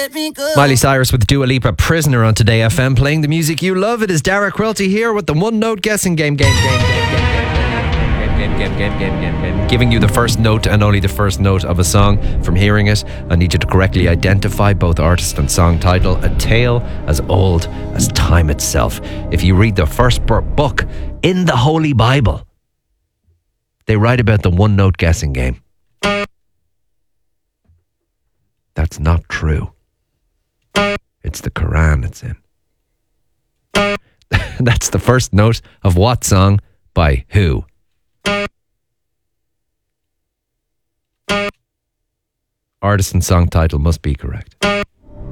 let me go. Miley Cyrus with Dua Lipa, Prisoner on Today FM, playing the music you love. It is Dara Quilty here with the one-note guessing game. Giving you the first note and only the first note of a song. From hearing it, I need you to correctly identify both artist and song title. A tale as old as time itself. If you read the first book in the Holy Bible, they write about the one-note guessing game. That's not true. It's the Quran it's in. That's the first note of what song by who? Artist and song title must be correct. It's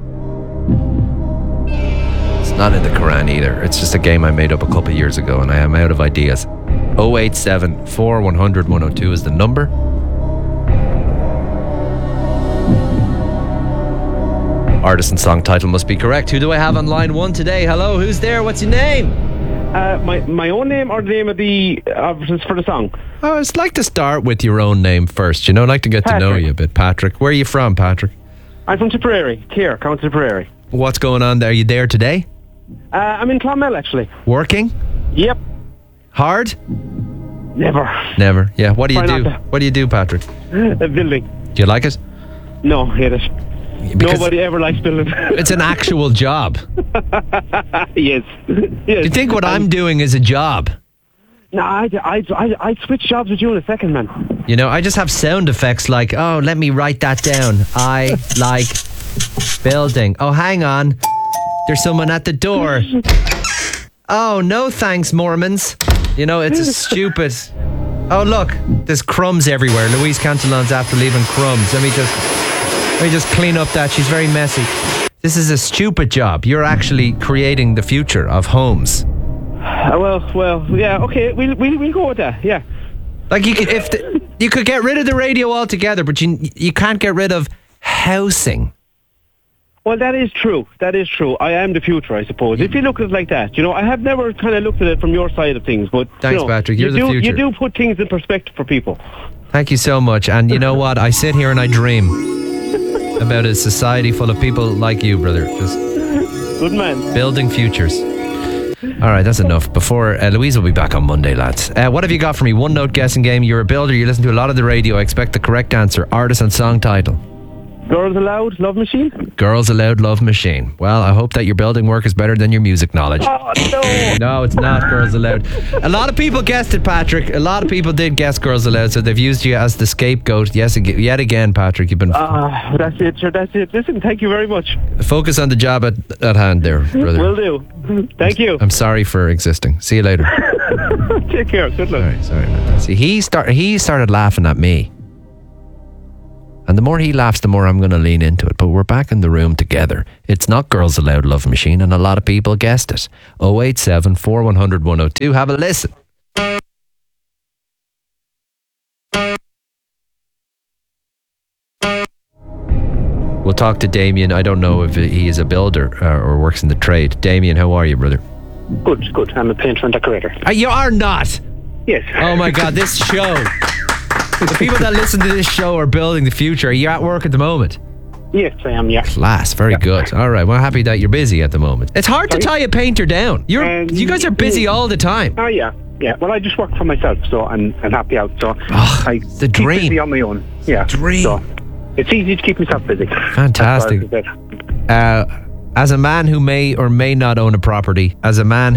not in the Quran either. It's just a game I made up a couple of years ago and I am out of ideas. 087 4100 102 is the number. Artist and song title must be correct. Who do I have on line one today? Hello, who's there? What's your name? My own name or the name of the artist for the song? Oh, I'd like to start with your own name first. You know, I'd like to get to know you a bit, Patrick. Where are you from, Patrick? I'm from Tipperary, Keir, County Tipperary. What's going on there? Are you there today? I'm in Clonmel, actually. Working? Yep. Hard? Never. Yeah. What do you do? What do you do, Patrick? A building. Do you like it? No, hate it. Because nobody ever likes building. It's an actual job. Yes. Do you think what I'm doing is a job? No, I'd switch jobs with you in a second, man. You know, I just have sound effects like, oh, let me write that down. I like building. Oh, hang on. There's someone at the door. Oh, no thanks, Mormons. You know, it's a stupid... Oh, look, there's crumbs everywhere. Louise Cantillon's after leaving crumbs. Let me just clean up that. She's very messy. This is a stupid job. You're actually creating the future of homes. Well, yeah, okay, we'll go with that, yeah. Like you could get rid of the radio altogether, but you can't get rid of housing. Well, that is true. I am the future, I suppose. If you look at it like that, you know, I have never kind of looked at it from your side of things, but thanks, Patrick. You're the future. You do put things in perspective for people. Thank you so much. And you know what? I sit here and I dream about a society full of people like you, brother. Just good man. Building futures. All right, that's enough. Before Louise will be back on Monday, lads. What have you got for me? One note guessing game. You're a builder. You listen to a lot of the radio. I expect the correct answer. Artist and song title. Girls Aloud, Love Machine. Girls Aloud, Love Machine. Well, I hope that your building work is better than your music knowledge. Oh, no. No, it's not Girls Aloud. A lot of people guessed it, Patrick. A lot of people did guess Girls Aloud, so they've used you as the scapegoat. Yes, yet again, Patrick. You've been... that's it, sure, that's it. Listen, thank you very much. Focus on the job at hand there, brother. Will do. Thank you. I'm sorry for existing. See you later. Take care. Good luck. All right, sorry about that. See, he started laughing at me. And the more he laughs, the more I'm going to lean into it. But we're back in the room together. It's not Girls Aloud Love Machine, and a lot of people guessed it. 087 4100 102. Have a listen. We'll talk to Damien. I don't know if he is a builder or works in the trade. Damien, how are you, brother? Good. I'm a painter and decorator. You are not? Yes. Oh my God, this show... The people that listen to this show are building the future. Are you at work at the moment? Yes, I am, yeah. Class, very good. All right, well, happy that you're busy at the moment. It's hard to tie a painter down. You guys are busy all the time. Oh, yeah. Well, I just work for myself, so I'm happy out. So I the dream. keep busy on my own. Yeah. Dream. So it's easy to keep myself busy. Fantastic. As a man who may or may not own a property, that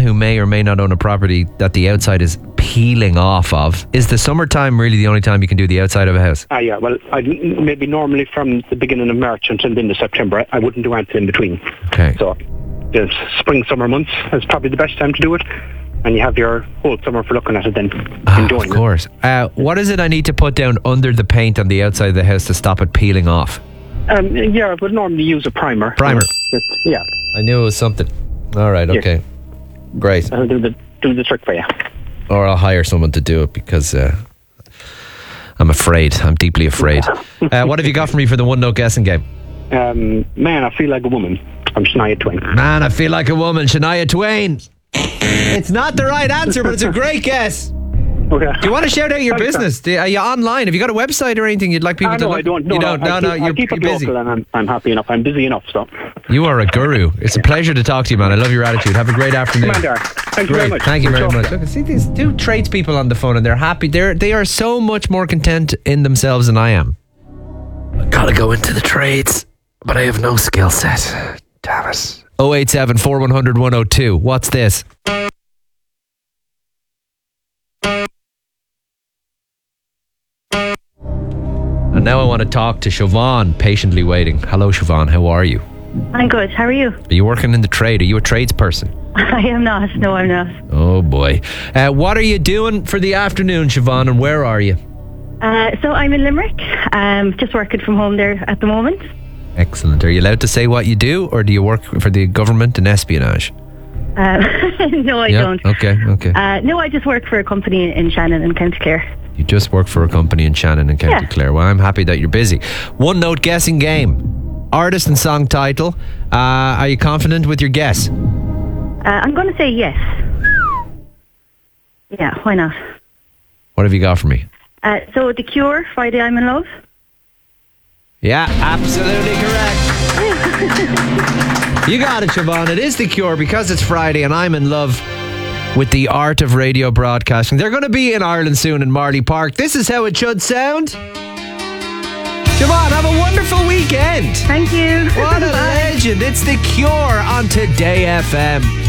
the outside is peeling off of, is the summertime really the only time you can do the outside of a house? Yeah, well, maybe normally from the beginning of March until the end of September, I wouldn't do anything in between. Okay. So the spring, summer months is probably the best time to do it, and you have your whole summer for looking at it then. Of course. What is it I need to put down under the paint on the outside of the house to stop it peeling off? Yeah, I would normally use a primer. Yeah. I knew it was something. All right, okay. Yes. Great. I'll do the trick for you. Or I'll hire someone to do it because I'm afraid. I'm deeply afraid. What have you got for me for the one-note guessing game? Man, I Feel Like a Woman from Shania Twain. Man, I Feel Like a Woman, Shania Twain. It's not the right answer, but it's a great guess. Okay. Do you want to shout out your Thanks, business? Are you online? Have you got a website or anything you'd like people to No, look? I don't. You don't? No, I you're keep it busy. local, and I'm happy enough. I'm busy enough, so. You are a guru. It's a pleasure to talk to you, man. I love your attitude. Have a great afternoon. Commander, thank you very Great. much. Thank you very Good much. talk. Look, see these two tradespeople on the phone and they're happy. They are so much more content in themselves than I am. I gotta go into the trades, but I have no skill set. Damn it. 087 4100 102. What's this? And now I want to talk to Siobhan, patiently waiting. Hello, Siobhan. How are you? I'm good. How are you? Are you working in the trade? Are you a tradesperson? I am not. No, I'm not. Oh, boy. What are you doing for the afternoon, Siobhan, and where are you? So I'm in Limerick. Just working from home there at the moment. Excellent. Are you allowed to say what you do, or do you work for the government in espionage? No, I Yeah? don't. Okay. No, I just work for a company in Shannon in County Clare. You just work for a company in Shannon and County Yeah. Clare. Well, I'm happy that you're busy. One note guessing game. Artist and song title. Are you confident with your guess? I'm going to say yes. Yeah, why not? What have you got for me? So The Cure, Friday I'm in Love. Yeah, absolutely correct. You got it, Siobhan. It is The Cure because it's Friday and I'm in love with the art of radio broadcasting. They're going to be in Ireland soon in Marley Park. This is how it should sound. Siobhan, have a wonderful weekend. Thank you. What a Bye. legend. It's The Cure on Today FM.